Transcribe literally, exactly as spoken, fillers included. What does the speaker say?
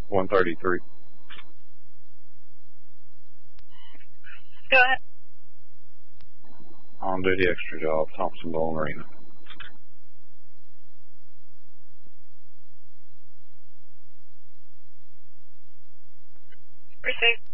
one thirty-three. Go ahead. On duty extra job, Thompsonville Marina. Received.